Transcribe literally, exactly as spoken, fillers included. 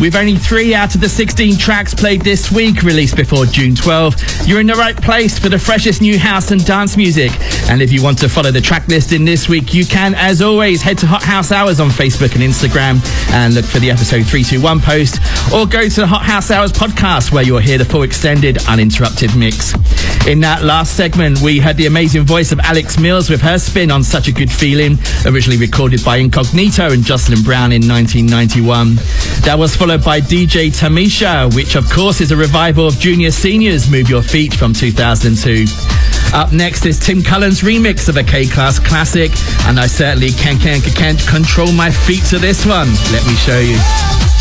With only three out of the sixteen tracks played this week released before June twelfth, you're in the right place for the freshest new house and dance music. And if you want to follow the track listing this week, you can, as always, head to Hot House Hours on Facebook and Instagram and look for the episode three two one post, or go to the Hot House Hours podcast where you'll hear the full extended uninterrupted mix. In that last segment, we heard the amazing voice of Alex Mills with her spin on Such a Good Feeling, originally recorded by Incognito and Jocelyn Brown in nineteen ninety-one. That was followed by D J Tamisha, which of course is a revival of Junior Senior's Move Your Feet from two thousand two. Up next is Tim Cullen's remix of a K-Class classic, and I certainly can't, can't, can't control my feet to this one. Let me show you.